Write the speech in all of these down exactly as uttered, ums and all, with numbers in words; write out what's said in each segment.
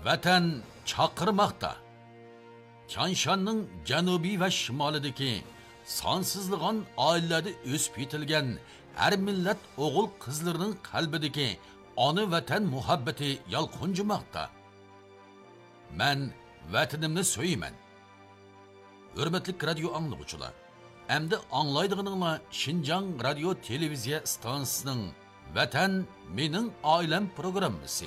Vatan chaqirmoqda. Kanshanning janubiy va shimolidagi sonsizligan oilalarda o'sib yetilgan har millat o'g'il qizlarining qalbidagi ona vatan muhabbati yalqunjimoqda. Men vatanimni so'yman. Hurmatli radio anglag'uchilar, endi anglaydiganinglar Xinjiang radio televiziya stansiyasining Vatan mening oilam programmasi.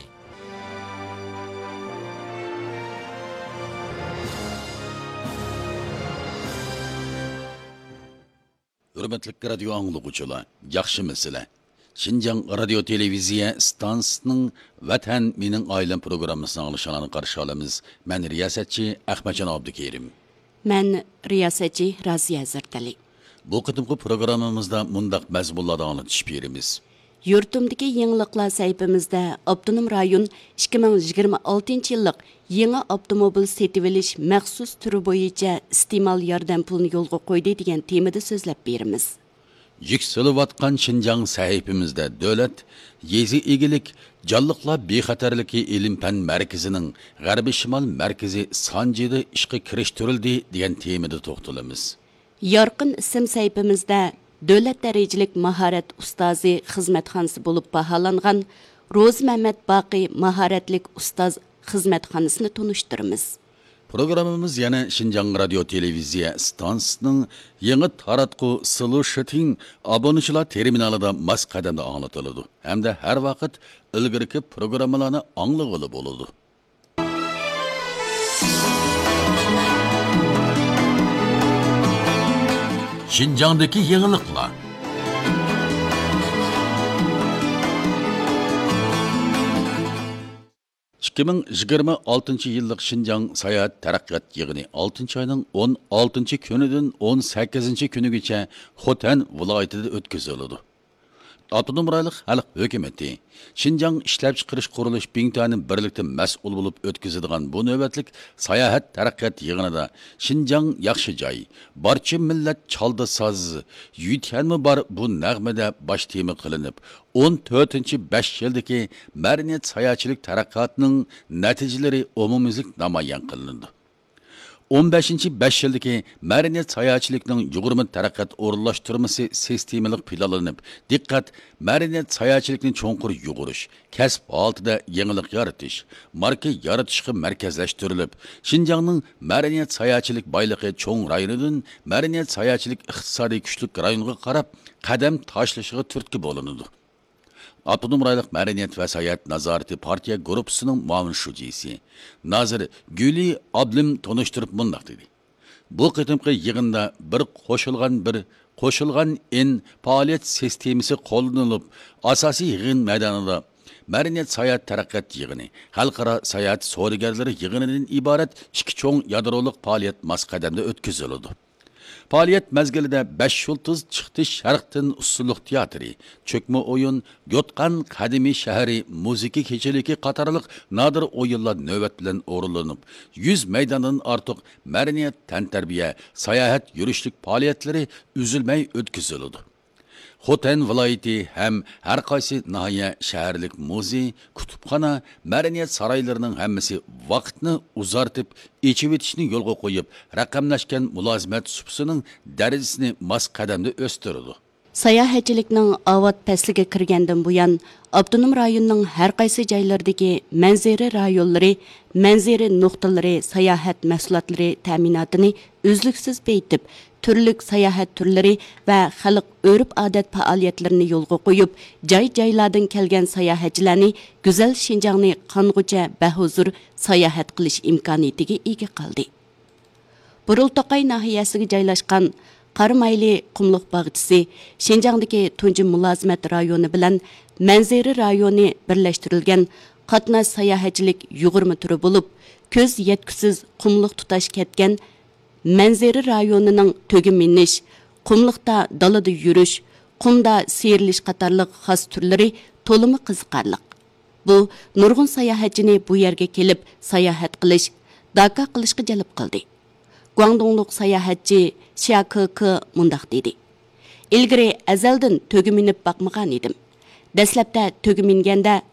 Hurmatli radio anglag'uchilar, yaxshimisizlar? Xinjiang radio televiziya stansiyasining Vatan mening oilam programmasini anglashini qarshi olamiz. Men riyosatchi Ahmadjon Abdukerim. Men riyosatchi Raziya Zardali. Bu qitimqi programmamizda mundaq mazmunlarni anglatish beramiz. Yurtimdagi yangiliklar sayfimizda Abdunum rayon ikki ming yigirma oltinchi yillik yangi avtomobil setib olish maxsus turi bo'yicha iste'mol yordam pulini yo'lga qo'ydi degan temada so'zlab beramiz. Yükseливatқан Xinjiang sayfimizda davlat yezi egilik Jalliqlar bexatarligi ilm-fan markazining G'arbiy Shimol markazi Sanjida ishga kirishtirildi degan temada to'xtalamiz. Yorqin ism sayfimizda davlat darajalik mahorat ustozi xizmatxonasi bo'lib baholangan Ro'z Mamat Baqi mahoratlik ustoz xizmatxonasini tunishtiramiz. Programmamiz yana Xinjiang radio televiziya stansiyasining yangi taratqu solution obunachilar terminalida mas qadamda anglatiladi. Hamda har vaqt ilgirki programmalarni anglag'ili bo'ladi. Xinjiangdagi yangiliklar. ikki ming yigirma oltinchi yillik Xinjiang sayohat taraqqiyot yig'ini oltinchi oyning o'n oltinchi kunidan o'n sakkizinchi kunigacha Xotan viloyatida o'tkaziladi. Avtonom rayonlik xalq hukumati Xinjiang ishlab chiqarish qurilish bintani birlikda mas'ul bo'lib o'tkazadigan bu navbatlik sayohat taraqqiyot yig'inida Xinjiang yaxshi joy, barcha millat chalda soz, yutganmi bor bu nag'mada bosh tema qilinib, o'n to'rtinchi besh yildagi madaniyat sayohatchilik taraqqiyotining natijalari umumiylik namoyon qilindi. o'n beshinchi besh yildagi madaniyat sayohatchilikning yugurma taraqqiyot o'rinlashtirmasi sistemalik planlanib, diqqat madaniyat sayohatchilikni cho'nqur yugurish, kasb holatida yangilik yaratish, marka yaratishga markazlashtirilib, Xinjiangning madaniyat sayohatchilik boyligi cho'ng rayonidan madaniyat sayohatchilik iqtisodiy kuchli rayonga qarab qadam tashlashiga turtki bo'linadi. Avtonom rayonlik madaniyat va sayohat nazorati partiya guruhisining muavin shujisi Nazir Guli Ablim tonishtirib mundaq dedi. Bu qitimqi yig'inda bir qo'shilgan bir qo'shilgan in faoliyat sistemasi qo'llanilib, asosiy yig'in maydonida madaniyat sayohat taraqqiyot yig'ini, xalqaro sayohat savdogarlari yig'inidan iborat ikki cho'ng yadroliq faoliyat masqadamda o'tkaziladi. Faoliyat mezgilida besh yulduz chiqdi sharqdan usulluq teatri, cho'kma o'yin, Yotqan qadimiy shahri, musiqa kechaligi qatorliq nodir o'yinlar navbat bilan o'rinlanib, yuz maydondan ortiq madaniyat tantarbiya, sayohat yurishlik faoliyatlari uzilmay o'tkaziladi. Xotan viloyati ham har qaysi nahiya shaharlik muzey, kutubxona, madaniyat saroylarining hammasi vaqtni uzartib, echib etishni yo'lga qo'yib, raqamlashgan mulozimat supsining darajasini mas qadamda o'stirdi. Sayohatchilikning avod fasliga kirgandan buyon Avtonom rayonning har qaysi joylaridagi manzara rayonlari, manzara nuqtalari, sayohat mahsulotlari ta'minotini uzluksiz beyitib, turli sayohat turlari va xalq urf-odat faoliyatlarini yo'lga qo'yib, joy-joylardan kelgan sayohatchilarni go'zal Xinjiangni qong'ucha bahuzur sayohat qilish imkoniyatiga ega qildi. Burultoqay nahiyasiga joylashgan Qarmayli qumluq bog'chisi Xinjiangdagi tunji mulozimat rayoni bilan manzara rayoni birlashtirilgan qatnash sayohatchilik yugurma turi bo'lib, ko'z yetkisiz qumluq tutash ketgan manzara rayonining to'gim minish, qumliqda dalada yurish, qumda seyrilish qatorliq xos turlari to'limi qiziqarli. Bu nurg'un sayohatchini bu yerga kelib sayohat qilish, daka qilishga jalb qildi. Guangdongluk sayohatchi Xia Ke mundaq dedi. Ilgari azaldan to'gi minib baqmagan edim. Dastlabda to'gi minganda